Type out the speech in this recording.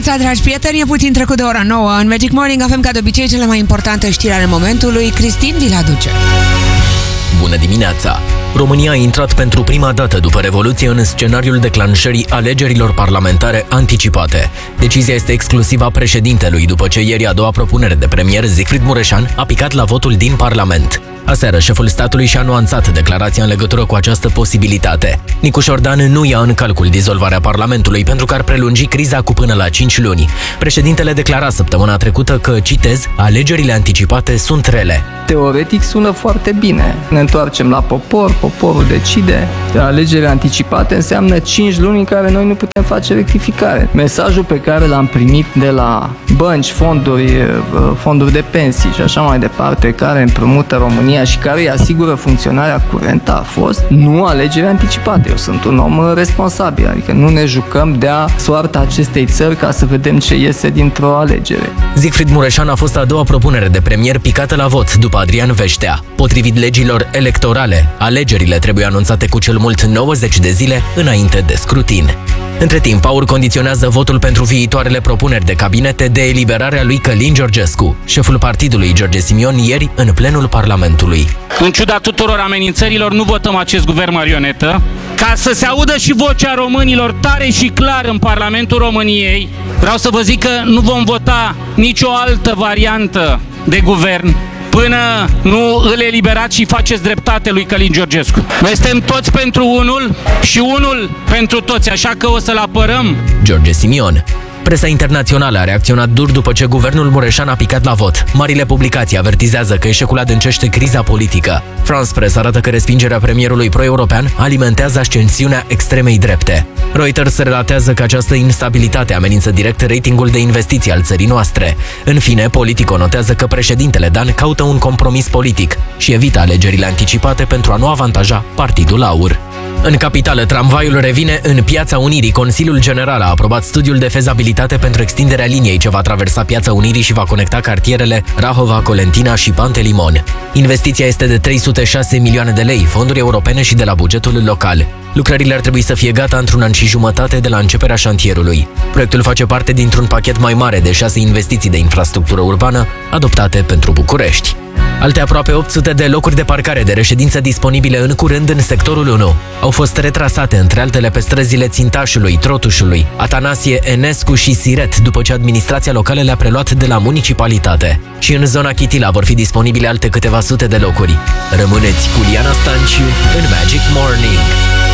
dimineața, dragi prieteni, e puțin trecut de ora 9. În Magic Morning avem ca de obicei cele mai importante știri ale momentului. Cristin vi le aduce. Bună dimineața! România a intrat pentru prima dată după Revoluție în scenariul declanșării alegerilor parlamentare anticipate. Decizia este exclusivă a președintelui, după ce ieri a doua propunere de premier, Zicfrid Mureșan, a picat la votul din Parlament. Aseară, șeful statului și-a nuanțat declarația în legătură cu această posibilitate. Nicu Șordan nu ia în calcul dizolvarea Parlamentului pentru că ar prelungi criza cu până la 5 luni. Președintele declara săptămâna trecută că, citez, alegerile anticipate sunt rele. Teoretic sună foarte bine. Ne întoarcem la popor, poporul decide. Alegerile anticipate înseamnă 5 luni în care noi nu putem face rectificare. Mesajul pe care l-am primit de la bănci, fonduri de pensii și așa mai departe, care împrumută România și care îi asigură funcționarea curentă, a fost nu alegeri anticipate. Eu sunt un om responsabil, adică nu ne jucăm de-a soarta acestei țări ca să vedem ce iese dintr-o alegere. Zicfrid Mureșan a fost a doua propunere de premier picată la vot după Adrian Veștea. Potrivit legilor electorale, alegerile trebuie anunțate cu cel mult 90 de zile înainte de scrutin. Între timp, AUR condiționează votul pentru viitoarele propuneri de cabinete de eliberarea lui Călin Georgescu, șeful partidului George Simion, ieri în plenul Parlamentului. În ciuda tuturor amenințărilor, nu votăm acest guvern marionetă. Ca să se audă și vocea românilor tare și clar în Parlamentul României, vreau să vă zic că nu vom vota nicio altă variantă de guvern până nu îl eliberați și faceți dreptate lui Călin Georgescu. Noi suntem toți pentru unul și unul pentru toți, așa că o să-l apărăm. George Simion. Presa internațională a reacționat dur după ce guvernul Mureșan a picat la vot. Marile publicații avertizează că eșecul adâncește criza politică. France Press arată că respingerea premierului pro-european alimentează ascensiunea extremei drepte. Reuters relatează că această instabilitate amenință direct ratingul de investiții al țării noastre. În fine, Politico notează că președintele Dan caută un compromis politic și evită alegerile anticipate pentru a nu avantaja partidul AUR. În capitală, tramvaiul revine în Piața Unirii. Consiliul General a aprobat studiul de fezabilitate pentru extinderea liniei ce va traversa Piața Unirii și va conecta cartierele Rahova, Colentina și Pantelimon. Investiția este de 306 milioane de lei, fonduri europene și de la bugetul local. Lucrările ar trebui să fie gata într-un an și jumătate de la începerea șantierului. Proiectul face parte dintr-un pachet mai mare de 6 investiții de infrastructură urbană adoptate pentru București. Alte aproape 800 de locuri de parcare de reședință disponibile în curând în sectorul 1 au fost retrasate, între altele, pe străzile Țintașului, Trotușului, Atanasie, Enescu și Siret, după ce administrația locală le-a preluat de la municipalitate. Și în zona Chitila vor fi disponibile alte câteva sute de locuri. Rămâneți cu Liana Stanciu în Magic Morning.